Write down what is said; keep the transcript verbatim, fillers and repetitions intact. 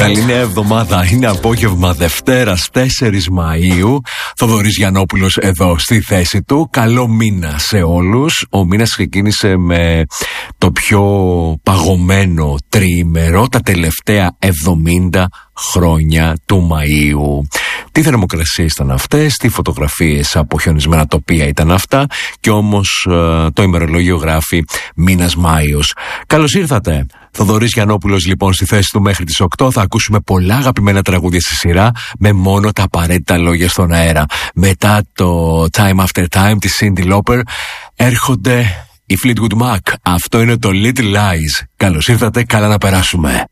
Καλή νέα εβδομάδα. Είναι απόγευμα Δευτέρας τέσσερις Μαΐου. Θοδωρής Γιαννόπουλος εδώ στη θέση του. Καλό μήνα σε όλους. Ο μήνας ξεκίνησε με το πιο παγωμένο τριήμερο τα τελευταία εβδομήντα χρόνια του Μαΐου. Τι θερμοκρασίες ήταν αυτές, τι φωτογραφίες από χιονισμένα τοπία ήταν αυτά, και όμως ε, το ημερολόγιο γράφει μήνας Μάιος. Καλώς ήρθατε. Θοδωρής Γιαννόπουλος λοιπόν στη θέση του μέχρι τις οκτώ. Θα ακούσουμε πολλά αγαπημένα τραγούδια στη σειρά με μόνο τα απαραίτητα λόγια στον αέρα. Μετά το Time After Time της Cyndi Lauper έρχονται οι Fleetwood Mac. Αυτό είναι το Little Lies. Καλώς ήρθατε, καλά να περάσουμε.